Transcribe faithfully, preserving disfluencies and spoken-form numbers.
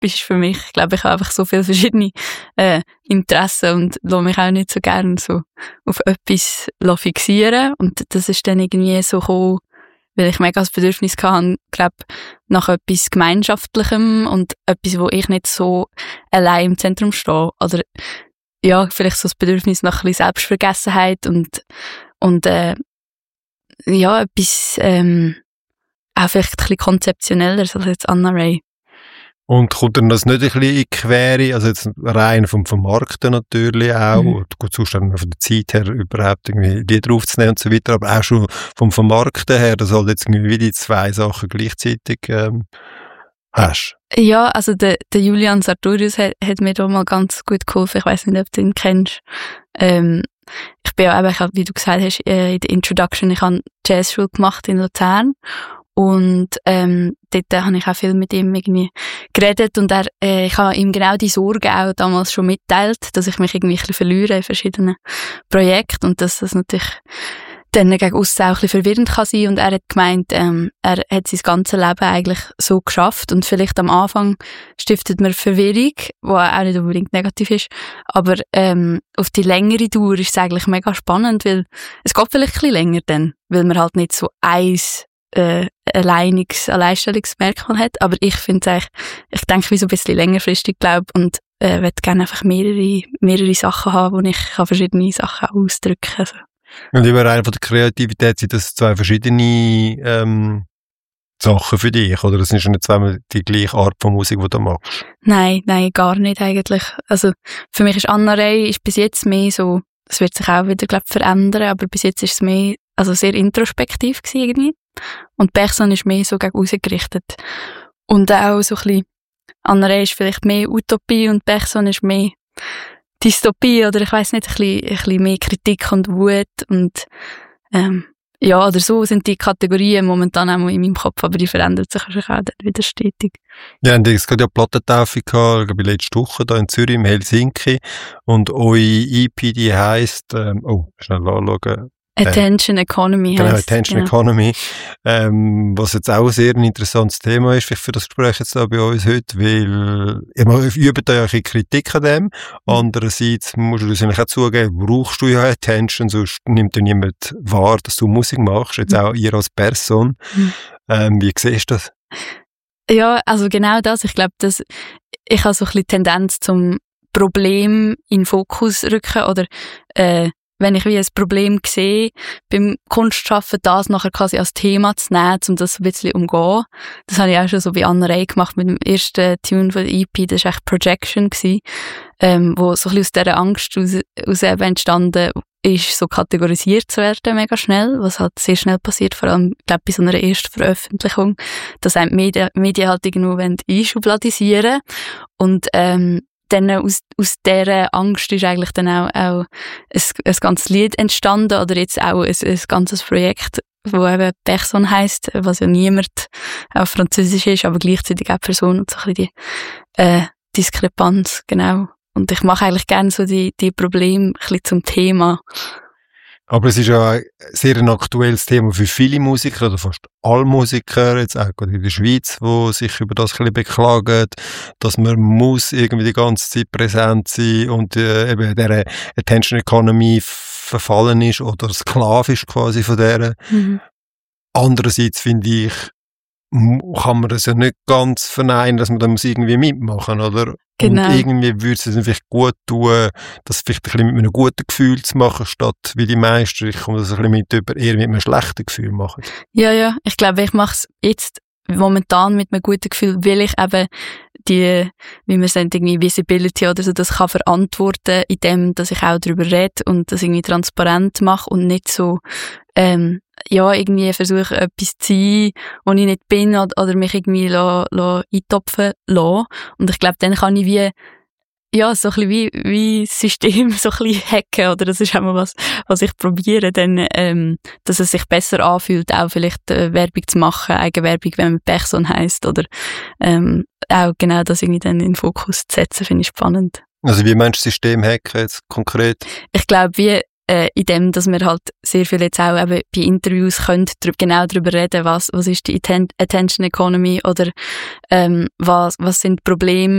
typisch für mich. Ich glaube, ich habe einfach so viele verschiedene äh, Interessen und lasse mich auch nicht so gerne so auf etwas fixieren. Und das ist dann irgendwie so gekommen, weil ich mega das Bedürfnis hatte, glaube nach etwas Gemeinschaftlichem und etwas, wo ich nicht so allein im Zentrum stehe. Oder ja, vielleicht so das Bedürfnis nach ein bisschen Selbstvergessenheit und, und äh, ja, etwas ähm, auch vielleicht ein bisschen konzeptioneller als jetzt Anna Ray. Und kommt dann das nicht ein bisschen in die Quere, also jetzt rein vom Vermarkten natürlich auch, mhm. gut, sonst von der Zeit her überhaupt irgendwie Lieder aufzunehmen und so weiter, aber auch schon vom Vermarkten her, dass halt jetzt irgendwie die zwei Sachen gleichzeitig ähm, hast. Ja, also der, der Julian Sartorius hat, hat mir da mal ganz gut geholfen, ich weiss nicht, ob du ihn kennst. Ähm, ich bin ja eben, wie du gesagt hast, in der Introduction, ich habe Jazzschule gemacht in Luzern. Und ähm, dort äh, habe ich auch viel mit ihm irgendwie geredet und er, äh, ich habe ihm genau die Sorge auch damals schon mitteilt, dass ich mich irgendwie ein bisschen verliere in verschiedenen Projekten und dass das natürlich dann gegen aussen auch ein bisschen verwirrend kann sein. Und er hat gemeint, ähm, er hat sein ganzes Leben eigentlich so geschafft und vielleicht am Anfang stiftet man Verwirrung, die auch nicht unbedingt negativ ist, aber ähm, auf die längere Dauer ist es eigentlich mega spannend, weil es geht vielleicht ein bisschen länger dann, weil man halt nicht so eins äh, alleiniges Alleinstellungsmerkmal hat, aber ich finde es eigentlich, ich denke wie so ein bisschen längerfristig, glaube und äh, möchte gerne einfach mehrere, mehrere Sachen haben, wo ich kann verschiedene Sachen auch ausdrücken kann. Also. Und über eine von der Kreativität sind das zwei verschiedene ähm, Sachen für dich, oder? Das ist schon nicht zweimal die gleiche Art von Musik, die du machst? Nein, nein, gar nicht eigentlich. Also für mich ist Anna Ray ist bis jetzt mehr so, das wird sich auch wieder, glaube ich, verändern, aber bis jetzt ist es mehr, also sehr introspektiv gewesen irgendwie. Und Bergson ist mehr so gegen aussen gerichtet. Und auch so ein bisschen, Anna Ray ist vielleicht mehr Utopie und Bergson ist mehr Dystopie oder ich weiss nicht, ein bisschen, ein bisschen mehr Kritik und Wut und ähm, ja, oder so sind die Kategorien momentan auch in meinem Kopf, aber die verändern sich wahrscheinlich auch dann wieder stetig. Ja, und es gab ja Plattentaufe gehabt, glaube ich, letzte Woche da in Zürich, in Helsinki und eure E P, die heisst, ähm, oh, schnell anschauen, Attention Economy genau, heisst. Attention ja. Economy, ähm, was jetzt auch sehr ein interessantes Thema ist für das Gespräch jetzt da bei uns heute, weil ihr übt da ja ein bisschen Kritik an dem, andererseits musst du das eigentlich auch zugeben, brauchst du ja Attention, sonst nimmt ja niemand wahr, dass du Musik machst, jetzt auch ihr als Person. Mhm. Ähm, wie siehst du das? Ja, also genau das, ich glaube, dass ich habe so ein bisschen Tendenz zum Problem in den Fokus rücken oder äh, wenn ich wie ein Problem sehe, beim Kunstschaffen das nachher quasi als Thema zu nehmen, um das ein bisschen umzugehen. Das habe ich auch schon so bei Anna Ray gemacht mit dem ersten Tune von der E P, das war echt Projection gewesen, ähm, wo so ein bisschen aus dieser Angst aus, aus eben entstanden ist, so kategorisiert zu werden, mega schnell, was halt sehr schnell passiert, vor allem, glaube bei so einer ersten Veröffentlichung, dass einem Medien, Medien halt irgendwo einschubladisieren und, ähm, dann aus, aus dieser Angst ist eigentlich dann auch, auch ein, ein ganzes Lied entstanden oder jetzt auch ein, ein ganzes Projekt, wo eben Bergson heisst, was ja niemand auf Französisch ist, aber gleichzeitig auch Person und so ein bisschen die äh, Diskrepanz, genau. Und ich mache eigentlich gerne so die, die Probleme ein bisschen zum Thema. Aber es ist ja ein sehr ein aktuelles Thema für viele Musiker, oder fast alle Musiker, jetzt auch gerade in der Schweiz, die sich über das ein bisschen beklagen, dass man muss irgendwie die ganze Zeit präsent sein und äh, eben dieser Attention Economy verfallen ist oder sklavisch quasi von der. Mhm. Andererseits finde ich, kann man das ja nicht ganz verneinen, dass man da muss irgendwie mitmachen, oder? Genau. Und irgendwie würde es dann vielleicht gut tun, das vielleicht ein bisschen mit einem guten Gefühl zu machen, statt wie die meisten, ich komme das ein bisschen mit über, eher mit einem schlechten Gefühl machen. Ja, ja, ich glaube, ich mache es jetzt momentan mit einem guten Gefühl, weil ich eben die, wie man es nennt, irgendwie Visibility oder so, das kann verantworten, indem, dass ich auch darüber rede und das irgendwie transparent mache und nicht so, ähm, ja, irgendwie versuche, etwas zu sein, wo ich nicht bin oder, oder mich irgendwie la, la, eintopfen lassen. Und ich glaube, dann kann ich wie, ja, so ein bisschen wie, wie das System so ein bisschen hacken, oder das ist auch mal was, was ich probiere, dann, ähm, dass es sich besser anfühlt, auch vielleicht äh, Werbung zu machen, Eigenwerbung, wenn man Bergson heisst, oder, ähm, auch genau das irgendwie dann in den Fokus zu setzen, finde ich spannend. Also wie meinst du System hacken jetzt konkret? Ich glaube, wie, äh, in dem, dass wir halt sehr viel jetzt auch eben bei Interviews können drü- genau darüber reden, was, was ist die Atten- Attention Economy oder ähm, was, was sind Probleme